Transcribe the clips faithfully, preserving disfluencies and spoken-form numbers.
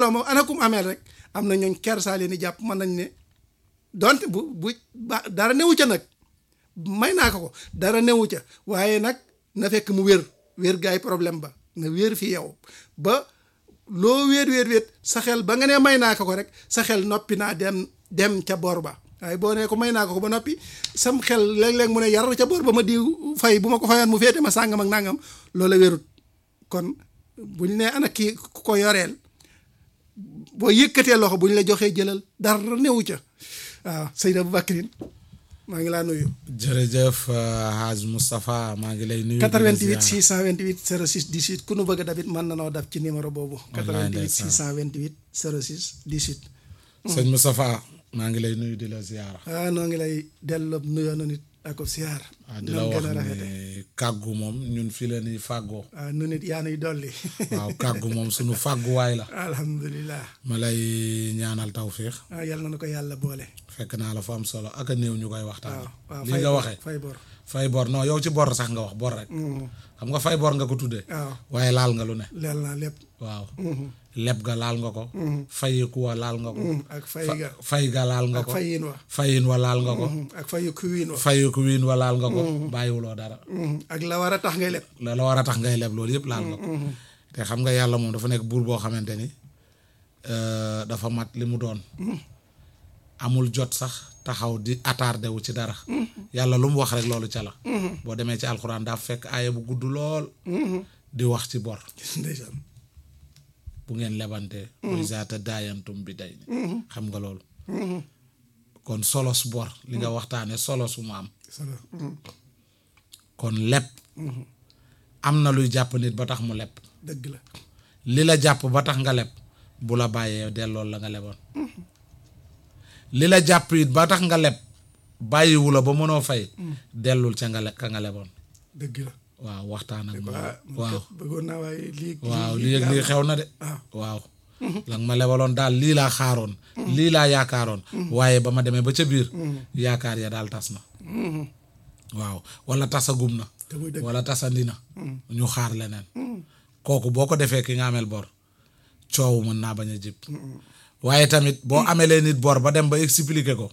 ginnaaw moom ana kum ameel rek am na ñooñ kersaa leen di jàpp mën nañ ne donte bu bu ba dara newu ca nag may naa ko ko dara newu ca waaye nag na fekk mu wér wér gaay problème ba na wér fi yow ba loo wéet wéet wéet sa xel ba nga ne may naa ko ko rek sa xel noppi naa dem dem ca bor ba waaye boo nee ko may naa ko ko ba noppi sam xel léeg-léeg mu ne yar ca bor ba ma diw fay bu ma ko fayoon mu féete ma sàngam ak nangam loola wérut kon bu ñu nee ana kii ku ko yoreel boo yëkkatee loxo bu ñu la joxee jëlal dara newu ca waaw Seydou Aboubacrin maa ngi laa nuyu. jërëjëf Hadj Moustapha maa ngi lay nuyu. quatre-vingt-huit six cent vingt-huit zéro six dix-huit ku nu bëgg a dabit mën na noo dab ci numéro boobu. quatre-vingt-huit six cent vingt-huit zéro six dix-huit. sëñ Moustapha maa ngi lay nuyu di la ziyaara. ah noo ngi lay delloo nuyoo na nit ak ziyaar. ah di la wax ne kàggu moom ñun fii la ñuy fàggoo. ah nu nit yaa nuy dolli. waaw kàggu moom sunu fàgguwaay la. alhamdulilah. ma lay ñaanal tawfiix. ah yal na ko yàlla boole. fekk naa la fa am solo ak a néew ñu koy waxtaan. waaw waaw li nga waxee fay bor fay bor non yow ci bor sax nga wax bor rek. xam nga fay bor nga ko tuddee. waaw waaye laal nga lu ne. leel naa lépp. waaw. leb ga laal nga ko. fayiku wa laal nga ko. ak fay ga fay ga laal nga ko. ak fayin wa. fayin wa laal nga ko. ak fayiku wiin wa. fayiku wiin wa laal nga ko. bàyyiwuloo dara. ak la war a tax ngay leb. la la war a tax ngay leb loolu yëpp laal nga ko. te xam nga yàlla moom dafa nekk buur boo xamante ni dafa mat li mu doon. amul jot sax taxaw di attardé wu ci dara. yàlla lu mu wax rek loolu ca la. boo demee ci alxuraan daa fekk aaya bu gudd lool. di wax ci bor. ndeysaan. bu ngeen lebantee. mooy zaata daayantum bi day. xam nga loolu. kon solos bor li nga waxtaanee solos su mu am. kon leb. am na luy jàpp nit ba tax mu leb. dëgg la. li la jàpp ba tax nga leb bu la bàyyee delloo la nga leboon. li la jàpp it ba tax nga leb bàyyiwu la ba mënoo fay. dellul ca nga le ka nga leboon. dëgg la. waaw waxtaan ak moom waaw waaw bëggoon naa waaye lii. waaw lii ak lii xew na de. waaw. la nga ma lebaloon daal lii laa xaaroon. lii laa yaakaaroon. waaye ba ma demee ba ca biir. yaakaar ya daal tas na. waaw wala tasagum na. wala tasandi na. ñu xaar leneen. kooku boo ko defee ki nga ameel bor coow mën naa bañ a jib. waaye tamit boo amelee nit bor ba dem ba expliquer ko.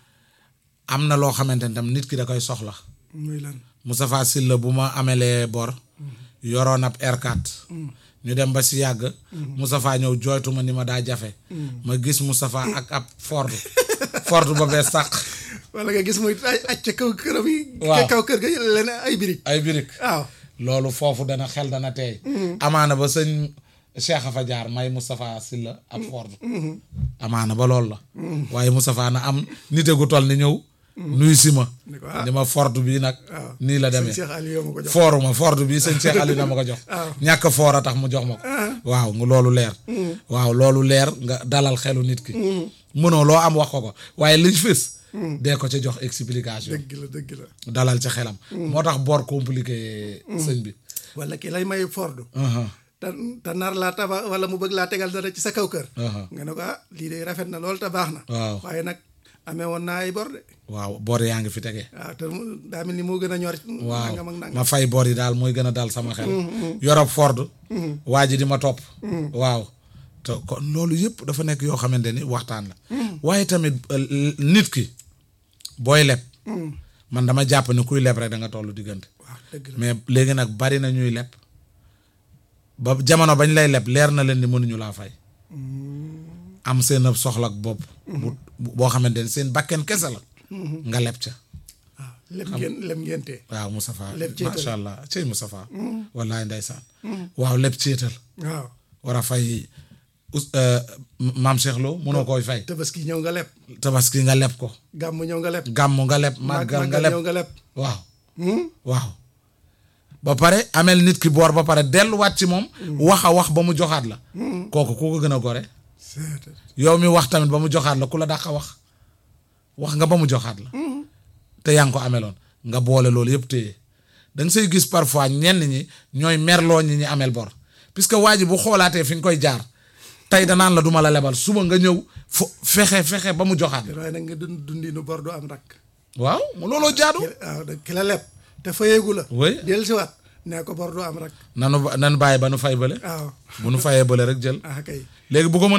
am na loo xamante ne tam nit ki da koy soxla. muy lan. Moustapha Sylla bu ma amelee bor. yoroon ab R quatre. ñu dem ba si yàgg. Moustapha ñëw jooytu ma ni ma daa jafe. ma gis Moustapha ak ab Ford. Ford ba bees sàq. wala nga gis muy ay ay ca kaw këram yi. waaw ca kaw kër ga leen ay birig. ay birig. waaw. loolu foofu dana xel dana teey. amaana ba sëñ Cheikh a fa jaar may Moustapha Sylla ab Ford. amaana ba loolu la. waaye Moustapha na am nite gu toll ni ñëw. nuy si ma. ni ma Ford bii nag. nii la demee sëñ Cheikh Aliou ma ko jox. fooru ma Ford bii sëñ Cheikh Aliou na ma ko jox. ñàkk foor a tax mu jox ma ko. waaw loolu leer. waaw loolu leer nga dalal xelu nit ki. mënoo loo am wax ko ko waaye liñ fës. dee ko ca jox explication. dëgg la dëgg la. dalal ca xelam. moo tax bor compliqué sëñ bi. wala ki lay may Ford. te te nar laa tabax wala mu bëgg laa tegal dara ci sa kaw kër. nga ne ko ah lii de rafet na loolu te baax na. waaw waaye nag amee woon naa ay bor de. waaw bor yaa ngi fi tege. waaw te daa mel ni moo gën a ñor. waaw nangam ak nangam. ma fay bor yi daal mooy gën a dal sama xel. yorob Ford. waa ji di ma topp. waaw te kon loolu yëpp dafa nekk yoo xamante ni waxtaan la. waaye tamit nit ki booy leb. man dama jàpp ne kuy leb rek da nga tollu diggante. waaw dëgg la mais léegi nag bari na ñuy leb ba jamono bañ lay leb leer na leen ni mënuñu laa fay. am seen ab soxla ak bopp. bu boo xamante ni seen bakken kese la. nga leb ca. waaw leb ngeen leb ngeen tee. waaw Moustapha leb ceetal macha allah cey Moustapha. wallaay ndeysaan. waaw leb ceetal. waaw war a fay maam Cheikh Lo mënoo koy fay. tabaski ñëw nga leb. tabaski nga leb ko. gàmm ñëw nga leb. gàmm nga leb. màggal nga leb ñëw nga leb. waaw. waaw. ba pare amel nit ki boor ba pare delluwaat ci moom. wax a wax ba mu joxaat la. kooku ku ko gën a gore. yow mi wax tamit ba mu joxaat la ku la dàq wax. wax nga ba mu joxaat la. te yaa ngi ko ameloon nga boole loolu yëpp téye da nga say gis parfois ñenn ñi ñooy merloo ñi ñi amel bor puisque waa ji bu xoolaatee fi nga koy jaar tey danaan la duma la lebal suba nga ñëw fo fexe fexe ba mu joxaat la. waaye nag nga dund dundinu bor du am rak. waaw mu looloo jaadu. waaw ki la leb te fayeegu la. oui dellu si waat nee ko bor du am rak. nanu nanu bàyyi ba nu fay bële. waaw bu nu fayee bële rek jël. ah kay léegi bu ko mën